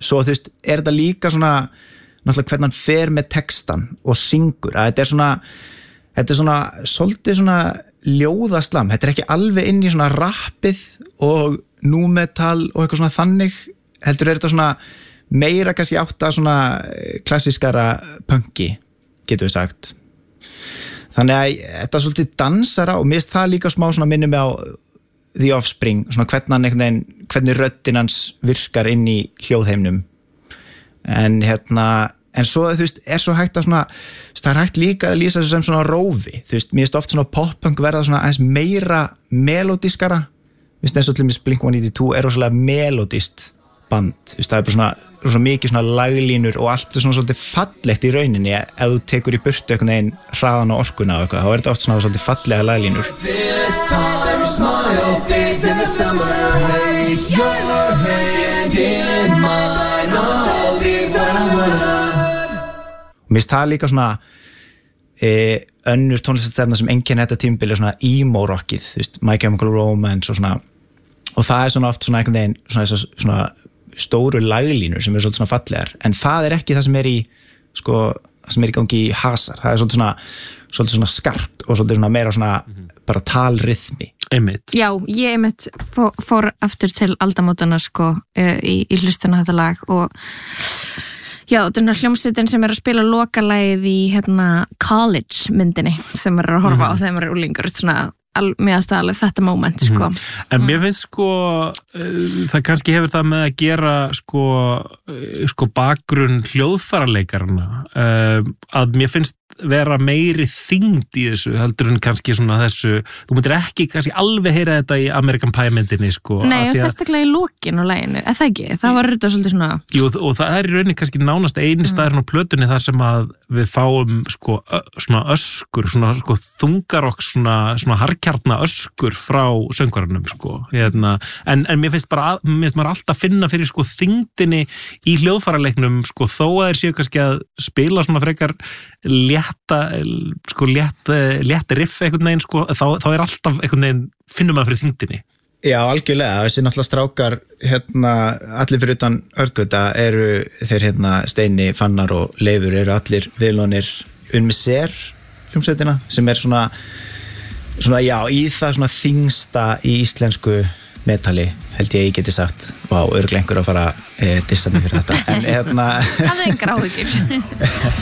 svo þú veist, þetta líka svona náttúrulega hvernig hann fer með textan og syngur, að þetta er svona svolítið svona ljóðaslam, þetta ekki alveg inn í svona rappið og númetal og eitthvað svona þannig, heldur þetta svona meira kannski átt að svona klassískara punki, getur við sagt. Þannig að þetta svolítið dansara og mér finnst það líka smá svona minnum á The Offspring, svona hvernig röddin hans virkar inn í hljóðheimnum. En svo þú veist, svo hægt að svona, það hægt líka að lýsa þessu sem svona rófi, þú veist, mér finnst oft svona pop-punk verða svona aðeins meira melodískara, þú veist, eins og til mér Blink-182 rosalega melodíst band, þú veist, það bara svona mikið svona laglínur og allt svona svolítið fallegt í rauninni ef þú tekur í burtu einhvern veginn hraðan og orkuna og eitthvað, þá þetta oft svona svolítið fallega laglínur. Mér finnst það líka svona önnur tónlistarstefna sem einkenni þetta tímabili svona emo-rockið, þú veist, My Chemical Romance og svona, og það svona oft svona einhvern veginn svona stóru laglínur sem svolítið svona fallegar, en það ekki það sem í sko, það sem í gangi í hasar, það svolítið svona skarpt og svolítið svona meira svona bara talryþmi. Einmitt. Já, ég einmitt fór aftur til aldamótana sko í hlustuna þetta lag og já, þetta hljómsveitin sem að spila lokalagið í college myndinni sem að horfa á þegar maður úlingur, svona meðastaðalið þetta moment sko. En mér finnst sko það kannski hefur það með að gera sko bakgrunn hljóðfararleikarana að mér finnst vera meiri þyngd í þessu heldur en kannski svona þessu, þú myndir ekki kannski alveg heyra þetta í American Pie myndinni sko. Nei, og sérstaklega í lokin á laginu, það ekki, það var þetta svolítið svona. Jú, og það í rauninni kannski nánast eini staðurinn á plötunni þar sem að við fáum sko svona öskur, svona sko þungarokk, svona harkjarna öskur frá söngvarunum sko, en mér finnst maður alltaf finna fyrir sko þyngdinni í hljóðfararleiknum sko, þó að þeir séu kannski að spila svona frekar létt riff einhvern veginn sko, þá alltaf einhvern veginn finnum maður fyrir þyngdinni. Já, algjörlega, þessi náttúrulega strákar allir fyrir utan Örgöta eru þeir Steini, Fannar og Leifur eru allir viðlónir Unmiser hljómsveitina sem svona já, í það svona þyngsta í íslensku metali, held ég geti sagt örugglega einhver að fara dissa mig fyrir þetta en Það engar áhyggjur